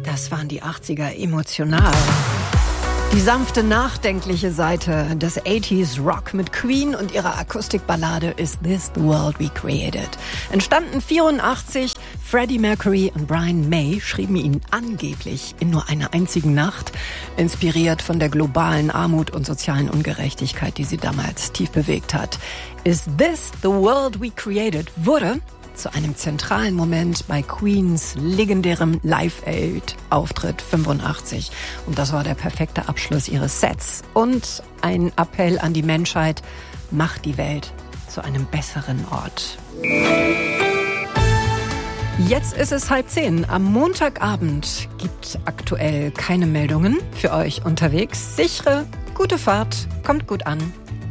Das waren die 80er emotional. Die sanfte, nachdenkliche Seite des 80s Rock mit Queen und ihrer Akustikballade Is This the World We Created? Entstanden 84, Freddie Mercury und Brian May schrieben ihn angeblich in nur einer einzigen Nacht, inspiriert von der globalen Armut und sozialen Ungerechtigkeit, die sie damals tief bewegt hat. Is This the World We Created wurde zu einem zentralen Moment bei Queens legendärem Live-Aid-Auftritt 85. Und das war der perfekte Abschluss ihres Sets. Und ein Appell an die Menschheit: Macht die Welt zu einem besseren Ort. Jetzt ist es 9:30. Am Montagabend gibt aktuell keine Meldungen für euch unterwegs. Sichere, gute Fahrt, kommt gut an.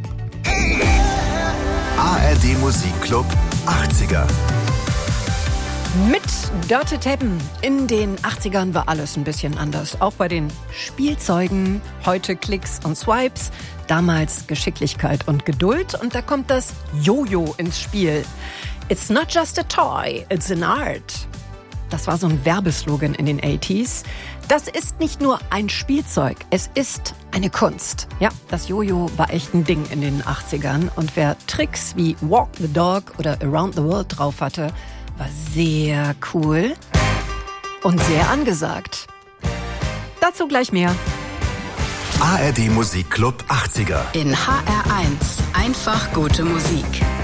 ARD Musikclub 80er. Mit Dörte Teppen. In den 80ern war alles ein bisschen anders. Auch bei den Spielzeugen. Heute Klicks und Swipes. Damals Geschicklichkeit und Geduld. Und da kommt das Jojo ins Spiel. It's not just a toy, it's an art. Das war so ein Werbeslogan in den 80s. Das ist nicht nur ein Spielzeug, es ist eine Kunst. Ja, das Jojo war echt ein Ding in den 80ern. Und wer Tricks wie Walk the Dog oder Around the World drauf hatte, war sehr cool und sehr angesagt. Dazu gleich mehr. ARD Musikclub 80er. In HR1 einfach gute Musik.